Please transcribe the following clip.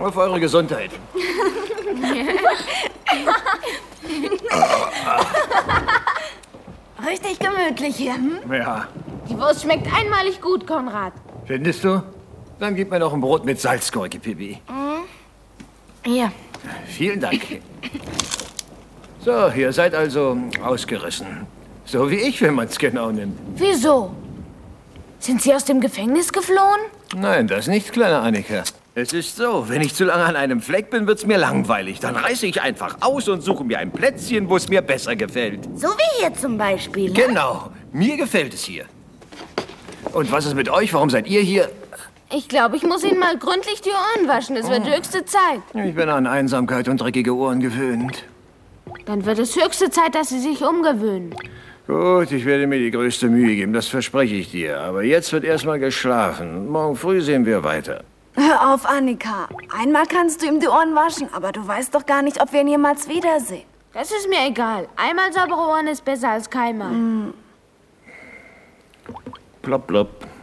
Auf eure Gesundheit. Richtig gemütlich hier, hm? Ja. Die Wurst schmeckt einmalig gut, Konrad. Findest du? Dann gib mir noch ein Brot mit Salzgurke, Pippi. Hier. Vielen Dank. So, ihr seid also ausgerissen. So wie ich, wenn man's genau nimmt. Wieso? Sind Sie aus dem Gefängnis geflohen? Nein, das nicht, kleine Annika. Es ist so, wenn ich zu lange an einem Fleck bin, wird's mir langweilig. Dann reiße ich einfach aus und suche mir ein Plätzchen, wo es mir besser gefällt. So wie hier zum Beispiel. Ne? Genau, mir gefällt es hier. Und was ist mit euch? Warum seid ihr hier? Ich glaube, ich muss Ihnen mal gründlich die Ohren waschen. Es wird höchste Zeit. Ich bin an Einsamkeit und dreckige Ohren gewöhnt. Dann wird es höchste Zeit, dass Sie sich umgewöhnen. Gut, ich werde mir die größte Mühe geben, das verspreche ich dir. Aber jetzt wird erstmal geschlafen. Morgen früh sehen wir weiter. Hör auf, Annika. Einmal kannst du ihm die Ohren waschen, aber du weißt doch gar nicht, ob wir ihn jemals wiedersehen. Das ist mir egal. Einmal saubere Ohren ist besser als keimal. Plopp, plopp.